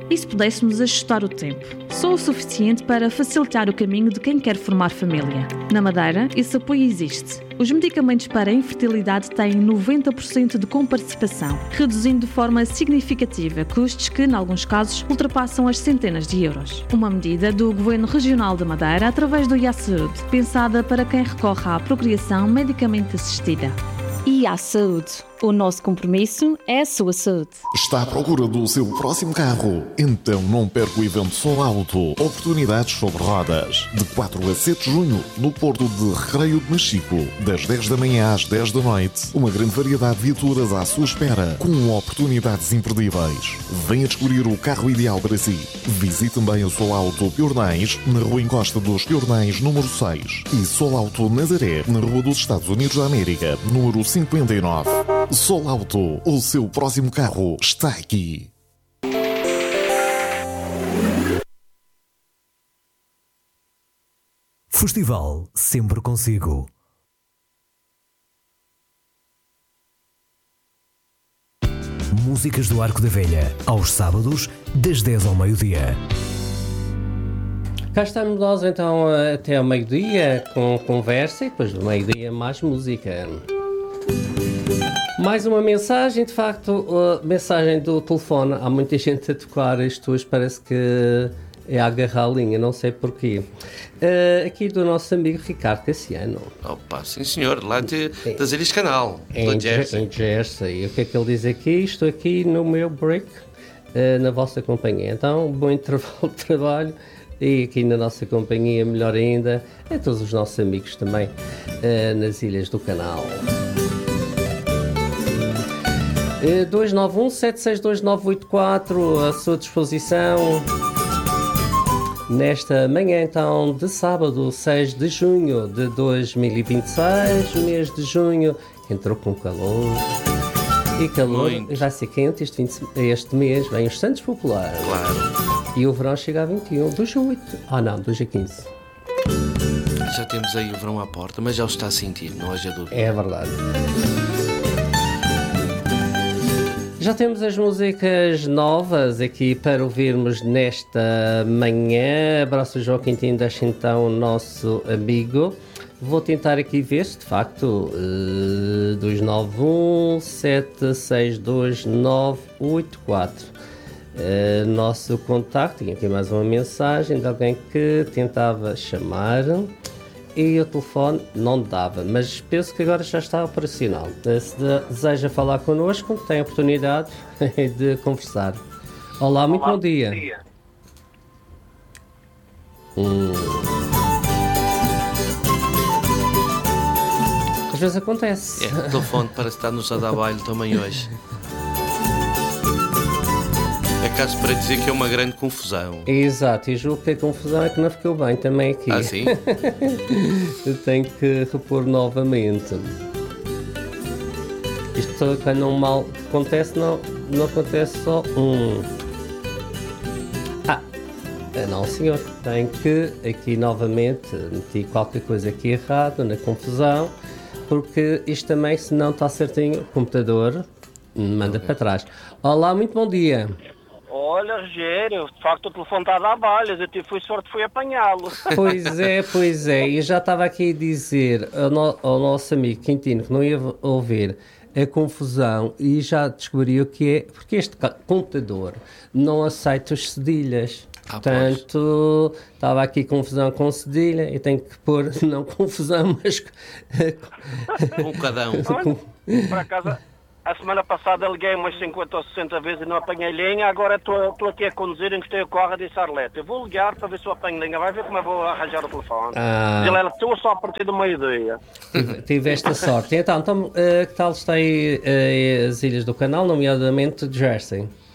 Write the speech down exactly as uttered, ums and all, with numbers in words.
E se pudéssemos ajustar o tempo? Só o suficiente para facilitar o caminho de quem quer formar família. Na Madeira, esse apoio existe. Os medicamentos para a infertilidade têm noventa por cento de comparticipação, reduzindo de forma significativa custos que, em alguns casos, ultrapassam as centenas de euros. Uma medida do Governo Regional da Madeira através do I A Saúde, pensada para quem recorre à procriação medicamente assistida. I A Saúde. O nosso compromisso é a sua saúde. Está à procura do seu próximo carro? Então não perca o evento Sol Auto. Oportunidades sobre rodas. De quatro a sete de junho, no Porto de Recreio de Machico. Das dez da manhã às dez da noite. Uma grande variedade de viaturas à sua espera, com oportunidades imperdíveis. Venha descobrir o carro ideal para si. Visite também a Sol Auto Piornais, na Rua Encosta dos Piornais, número seis. E Sol Auto Nazaré, na Rua dos Estados Unidos da América, número cinquenta e nove. Sol Auto, o seu próximo carro está aqui. Festival sempre consigo. Músicas do Arco da Velha, aos sábados, das dez ao meio-dia. Cá estamos nós então até ao meio-dia com conversa e depois do meio-dia mais música. Mais uma mensagem, de facto, a mensagem do telefone. Há muita gente a tocar isto hoje, parece que é a agarrar a linha, não sei porquê. Uh, aqui do nosso amigo Ricardo Cassiano. Opa, sim senhor, lá de, é, das Ilhas Canal, em Jersey. Em Jersey. O que é que ele diz aqui? Estou aqui no meu break, uh, na vossa companhia. Então, bom intervalo de trabalho e aqui na nossa companhia, melhor ainda, a todos os nossos amigos também uh, nas Ilhas do Canal. dois nove um, sete seis dois, nove oito quatro à sua disposição nesta manhã então de sábado seis de junho de dois mil e vinte e seis, mês de junho que entrou com calor e calor. Muito. Vai ser quente este, vinte, este mês, vem os Santos Populares, claro, e o verão chega a vinte e um, dois a oito, ah não, dois a quinze. Já temos aí o verão à porta, mas já o está a sentir, não haja dúvida. É verdade. Já temos as músicas novas aqui para ouvirmos nesta manhã. Abraço João Quintino, deixa então o nosso amigo. Vou tentar aqui ver se de facto uh, dois nove um, sete seis dois, nove oito quatro. Uh, nosso contacto, tinha aqui mais uma mensagem de alguém que tentava chamar e o telefone não dava, mas penso que agora já está operacional. Se deseja falar connosco, tem a oportunidade de conversar. Olá, muito Olá, bom dia. Bom dia. Hum. Às vezes acontece. É, o telefone parece estar-nos a dar baile também hoje. É caso para dizer que é uma grande confusão. Exato, e julgo que a confusão é que não ficou bem também aqui. Ah, sim? Eu tenho que repor novamente. Isto quando um mal acontece, não, não acontece só um. Ah, não senhor, tenho que aqui novamente meti qualquer coisa aqui errado na confusão, porque isto também, se não está certinho, o computador manda okay. para trás. Olá, muito bom dia. Olha, Rogério, de facto o telefone está a dar balhas, eu tive fui sorte, fui apanhá-lo. Pois é, pois é, e já estava aqui a dizer ao, no, ao nosso amigo Quintino que não ia ouvir a confusão e já descobri o que é, porque este computador não aceita os cedilhas. Ah, portanto, pois. Estava aqui confusão com cedilha e tenho que pôr, não confusão, mas com cadão. Por acaso, a semana passada liguei umas cinquenta ou sessenta vezes e não apanhei linha, agora estou aqui a conduzir, encostei o carro e disse a Arlete, eu vou ligar para ver se eu apanho linha, vai ver como eu vou arranjar o telefone. Ah. Ele era estou só a partir do meio-dia. Tive esta sorte. Então, então uh, que tal está aí uh, as Ilhas do Canal, nomeadamente Jersey?